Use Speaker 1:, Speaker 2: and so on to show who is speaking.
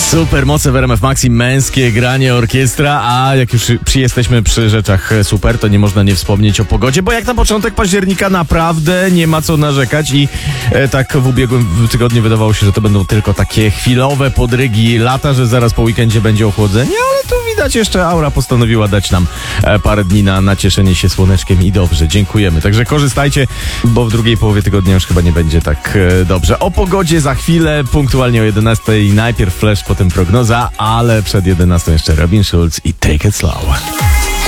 Speaker 1: Super moce w RMF Maxi, męskie granie, orkiestra, a jak już jesteśmy przy rzeczach super, to nie można nie wspomnieć o pogodzie, bo jak na początek października naprawdę nie ma co narzekać i tak w ubiegłym tygodniu wydawało się, że to będą tylko takie chwilowe podrygi lata, że zaraz po weekendzie będzie ochłodzenie, ale tu widać jeszcze aura postanowiła dać nam parę dni na nacieszenie się słoneczkiem i dobrze, dziękujemy. Także korzystajcie, bo w drugiej połowie tygodnia już chyba nie będzie tak dobrze. O pogodzie za chwilę, punktualnie o 11:00, najpierw flash, potem prognoza, ale przed 11:00 jeszcze Robin Schulz i Take It Slow.